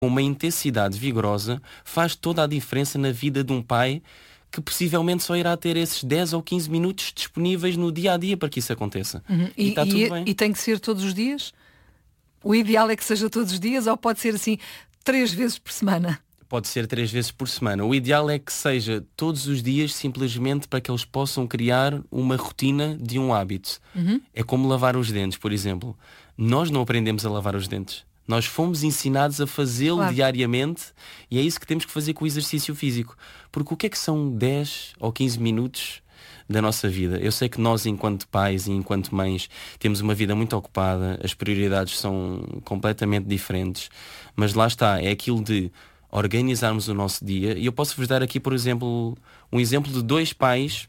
com uma intensidade vigorosa, faz toda a diferença na vida de um pai que possivelmente só irá ter esses 10 ou 15 minutos disponíveis no dia-a-dia para que isso aconteça. E está tudo bem. E tem que ser todos os dias? O ideal é que seja todos os dias ou pode ser assim 3 vezes por semana? Pode ser 3 vezes por semana. O ideal é que seja todos os dias, simplesmente para que eles possam criar uma rotina de um hábito. É como lavar os dentes, por exemplo. Nós não aprendemos a lavar os dentes. Nós fomos ensinados a fazê-lo diariamente e é isso que temos que fazer com o exercício físico. Porque o que é que são 10 ou 15 minutos da nossa vida? Eu sei que nós, enquanto pais e enquanto mães, temos uma vida muito ocupada, as prioridades são completamente diferentes, mas lá está, é aquilo de organizarmos o nosso dia. E eu posso-vos dar aqui, por exemplo, um exemplo de 2 pais,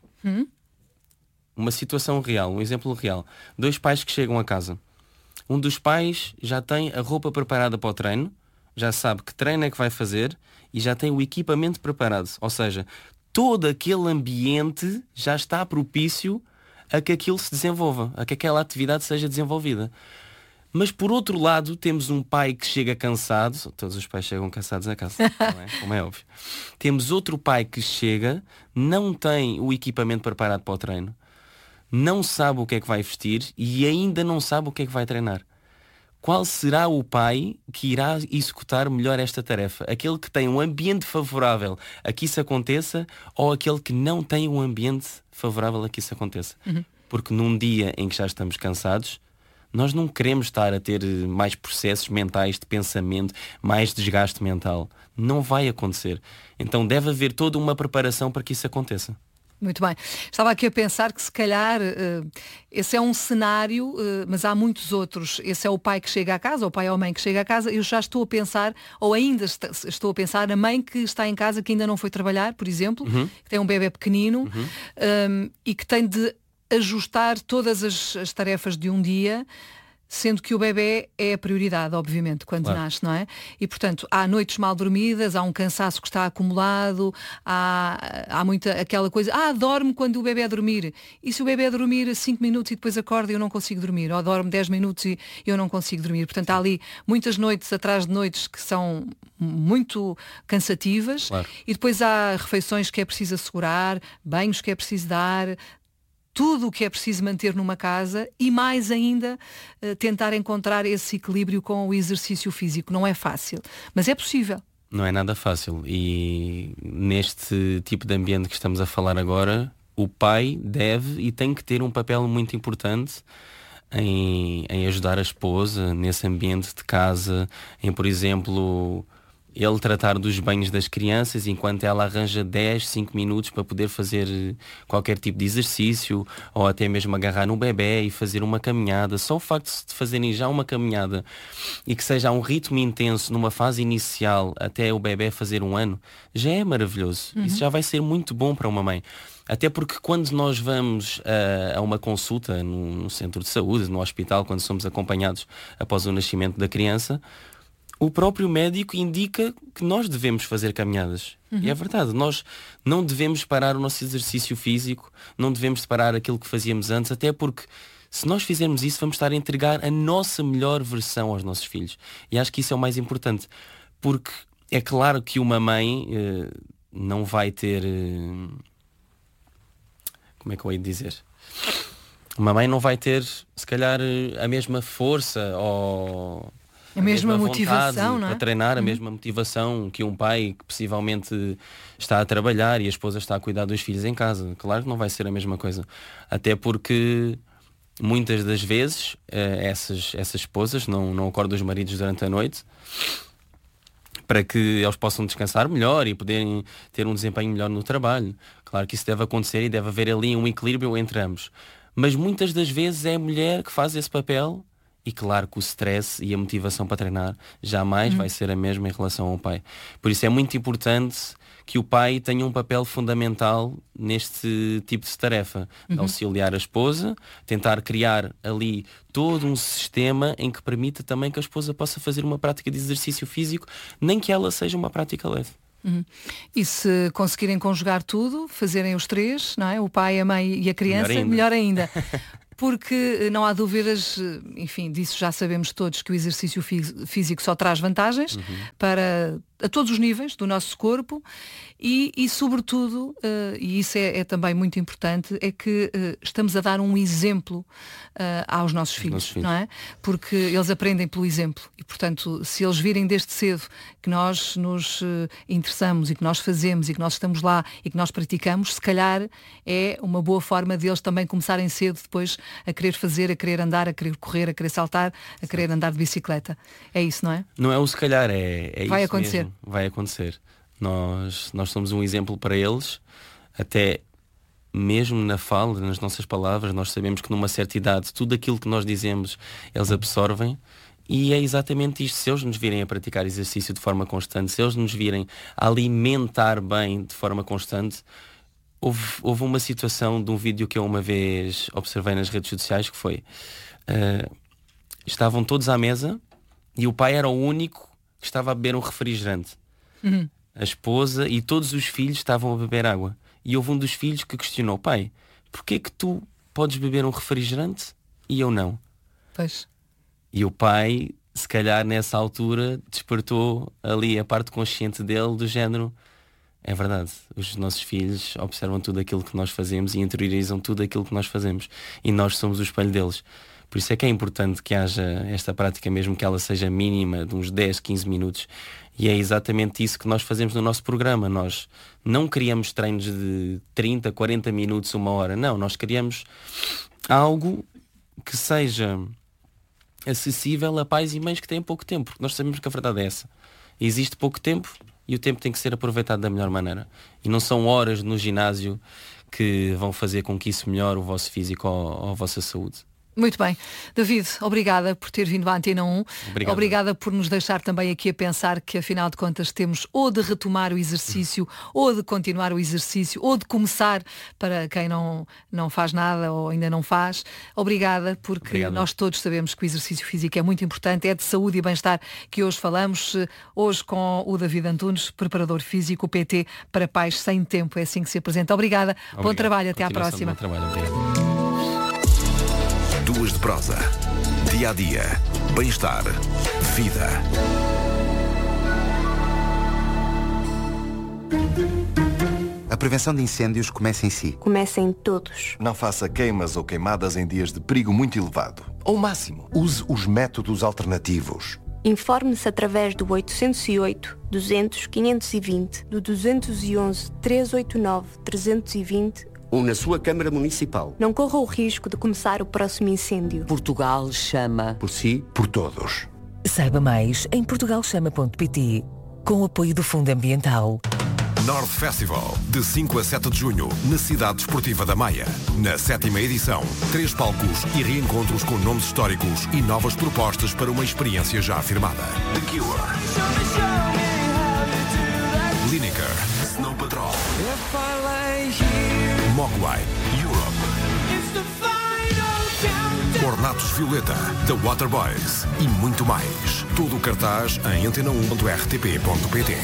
uma situação real, um exemplo real. 2 pais que chegam a casa. Um dos pais já tem a roupa preparada para o treino, já sabe que treino é que vai fazer e já tem o equipamento preparado. Ou seja, todo aquele ambiente já está propício a que aquilo se desenvolva, a que aquela atividade seja desenvolvida. Mas por outro lado, temos um pai que chega cansado, todos os pais chegam cansados a casa, não é? Como é óbvio. Temos outro pai que chega, não tem o equipamento preparado para o treino, não sabe o que é que vai vestir e ainda não sabe o que é que vai treinar. Qual será o pai que irá executar melhor esta tarefa? Aquele que tem um ambiente favorável a que isso aconteça ou aquele que não tem um ambiente favorável a que isso aconteça? Porque num dia em que já estamos cansados, nós não queremos estar a ter mais processos mentais de pensamento, mais desgaste mental. Não vai acontecer. Então deve haver toda uma preparação para que isso aconteça. Muito bem. Estava aqui a pensar que se calhar esse é um cenário, mas há muitos outros. Esse é o pai que chega a casa, ou o pai ou a mãe que chega a casa. Eu já estou a pensar, ou ainda estou a pensar, a mãe que está em casa, que ainda não foi trabalhar, por exemplo, que tem um bebê pequenino e que tem de ajustar todas as tarefas de um dia, sendo que o bebê é a prioridade, obviamente, quando nasce, não é? E, portanto, há noites mal dormidas, há um cansaço que está acumulado, há muita aquela coisa, dorme quando o bebê é dormir. E se o bebê é dormir 5 minutos e depois acorda e eu não consigo dormir? Ou dorme 10 minutos e eu não consigo dormir? Portanto, há ali muitas noites atrás de noites que são muito cansativas. E depois há refeições que é preciso assegurar, banhos que é preciso dar, tudo o que é preciso manter numa casa e mais ainda tentar encontrar esse equilíbrio com o exercício físico. Não é fácil, mas é possível. Não é nada fácil e neste tipo de ambiente que estamos a falar agora, o pai deve e tem que ter um papel muito importante em ajudar a esposa nesse ambiente de casa, em, por exemplo, ele tratar dos banhos das crianças enquanto ela arranja 10, 5 minutos para poder fazer qualquer tipo de exercício ou até mesmo agarrar no bebé e fazer uma caminhada. Só o facto de fazerem já uma caminhada e que seja a um ritmo intenso numa fase inicial até o bebé fazer 1 ano, já é maravilhoso. Isso já vai ser muito bom para uma mãe. Até porque quando nós vamos a uma consulta no centro de saúde, no hospital, quando somos acompanhados após o nascimento da criança, o próprio médico indica que nós devemos fazer caminhadas. E é verdade, nós não devemos parar o nosso exercício físico, não devemos parar aquilo que fazíamos antes, até porque se nós fizermos isso, vamos estar a entregar a nossa melhor versão aos nossos filhos. E acho que isso é o mais importante, porque é claro que uma mãe não vai ter... como é que eu hei de dizer? Uma mãe não vai ter, se calhar, a mesma força ou... A mesma motivação, não é? Para treinar, a mesma motivação que um pai que possivelmente está a trabalhar e a esposa está a cuidar dos filhos em casa. Claro que não vai ser a mesma coisa. Até porque muitas das vezes essas esposas não acordam os maridos durante a noite para que eles possam descansar melhor e poderem ter um desempenho melhor no trabalho. Claro que isso deve acontecer e deve haver ali um equilíbrio entre ambos. Mas muitas das vezes é a mulher que faz esse papel. E claro que o stress e a motivação para treinar jamais vai ser a mesma em relação ao pai. Por isso é muito importante que o pai tenha um papel fundamental neste tipo de tarefa. Auxiliar a esposa, tentar criar ali todo um sistema em que permita também que a esposa possa fazer uma prática de exercício físico, nem que ela seja uma prática leve. E se conseguirem conjugar tudo, fazerem os 3, não é? O pai, a mãe e a criança, melhor ainda. porque não há dúvidas, enfim, disso já sabemos todos, que o exercício físico só traz vantagens para a todos os níveis do nosso corpo e sobretudo, e isso é também muito importante, é que estamos a dar um exemplo aos nossos filhos, não é? Porque eles aprendem pelo exemplo e, portanto, se eles virem desde cedo que nós nos interessamos e que nós fazemos e que nós estamos lá e que nós praticamos, se calhar é uma boa forma de eles também começarem cedo depois a querer fazer, a querer andar, a querer correr, a querer saltar, a querer andar de bicicleta. É isso, não é? Não é o se calhar, é vai isso acontecer. Mesmo. Vai acontecer. Nós somos um exemplo para eles, até mesmo na fala, nas nossas palavras. Nós sabemos que numa certa idade tudo aquilo que nós dizemos eles absorvem. E é exatamente isto. Se eles nos virem a praticar exercício de forma constante, se eles nos virem a alimentar bem de forma constante. Houve uma situação de um vídeo que eu uma vez observei nas redes sociais, que foi estavam todos à mesa e o pai era o único que estava a beber um refrigerante. A esposa e todos os filhos estavam a beber água. E houve um dos filhos que questionou: pai, porquê que tu podes beber um refrigerante e eu não? Pois. E o pai, se calhar nessa altura, despertou ali a parte consciente dele, do género: é verdade, os nossos filhos observam tudo aquilo que nós fazemos e interiorizam tudo aquilo que nós fazemos. E nós somos o espelho deles. Por isso é que é importante que haja esta prática, mesmo que ela seja mínima, de uns 10, 15 minutos. E é exatamente isso que nós fazemos no nosso programa. Nós não criamos treinos de 30, 40 minutos, 1 hora. Não, nós criamos algo que seja acessível a pais e mães que têm pouco tempo. Porque nós sabemos que a verdade é essa. Existe pouco tempo e o tempo tem que ser aproveitado da melhor maneira. E não são horas no ginásio que vão fazer com que isso melhore o vosso físico ou a vossa saúde. Muito bem. David, obrigada por ter vindo à Antena 1. Obrigada por nos deixar também aqui a pensar que, afinal de contas, temos ou de retomar o exercício, ou de continuar o exercício, ou de começar para quem não faz nada ou ainda não faz. Obrigada, porque nós todos sabemos que o exercício físico é muito importante, é de saúde e bem-estar que hoje falamos. Hoje com o David Antunes, preparador físico, PT para pais sem tempo. É assim que se apresenta. Obrigada. Bom trabalho. Até à próxima. Bom trabalho. Obrigado. Duas de prosa. Dia a dia. Bem-estar. Vida. A prevenção de incêndios começa em si. Começa em todos. Não faça queimas ou queimadas em dias de perigo muito elevado. Ao máximo. Use os métodos alternativos. Informe-se através do 808 200 520, do 211 389 320 ou na sua Câmara Municipal. Não corra o risco de começar o próximo incêndio. Portugal chama. Por si, por todos. Saiba mais em portugalchama.pt, com o apoio do Fundo Ambiental. North Festival, de 5 a 7 de junho, na Cidade Desportiva da Maia. Na 7ª edição, 3 palcos e reencontros com nomes históricos e novas propostas para uma experiência já afirmada. The Cure, Lineker, Snow Patrol, Mogwai, Europe, Ornatos Violeta, The Waterboys e muito mais. Todo o cartaz em antena1.rtp.pt.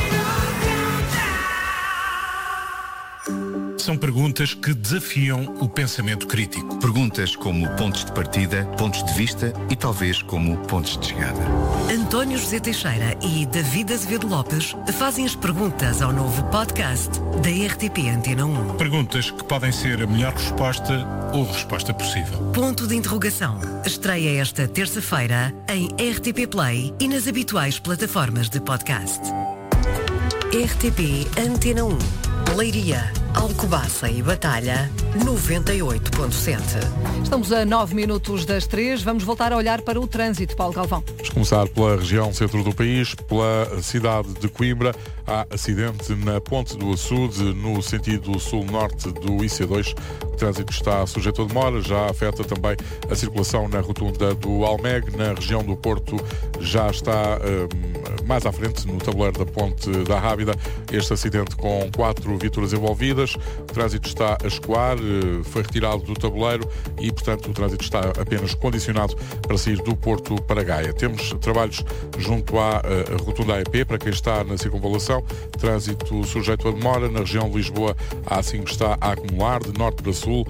São perguntas que desafiam o pensamento crítico. Perguntas como pontos de partida, pontos de vista e talvez como pontos de chegada. António José Teixeira e David Azevedo Lopes fazem as perguntas ao novo podcast da RTP Antena 1. Perguntas que podem ser a melhor resposta ou resposta possível. Ponto de interrogação. Estreia esta terça-feira em RTP Play e nas habituais plataformas de podcast. RTP Antena 1. Leiria, Alcobaça e Batalha, 98.7. Estamos a 9 minutos das 3. Vamos voltar a olhar para o trânsito, Paulo Galvão. Vamos começar pela região centro do país, pela cidade de Coimbra. Há acidente na Ponte do Açude, no sentido sul-norte do IC2. O trânsito está sujeito a demora, já afeta também a circulação na rotunda do Almeg. Na região do Porto já está mais à frente, no tabuleiro da Ponte da Rábida, este acidente com 4 viaturas envolvidas. Amoreiras. O trânsito está a escoar, foi retirado do tabuleiro e, portanto, o trânsito está apenas condicionado para sair do Porto para Gaia. Temos trabalhos junto à rotunda AEP, para quem está na circunvalação, trânsito sujeito a demora. Na região de Lisboa, a A5 está a acumular, de norte para sul,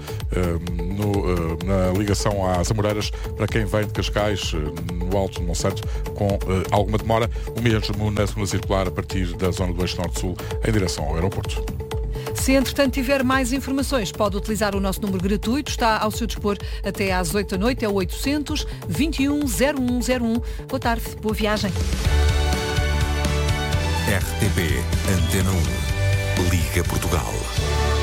na ligação às Amoreiras, para quem vem de Cascais, no Alto de Monsanto, com alguma demora. O mesmo na segunda circular, a partir da zona do eixo norte-sul, em direção ao aeroporto. Se, entretanto, tiver mais informações, pode utilizar o nosso número gratuito, está ao seu dispor até às 8 da noite, é o 800 21 0101. Boa tarde, boa viagem. RTP Antena 1, Liga Portugal.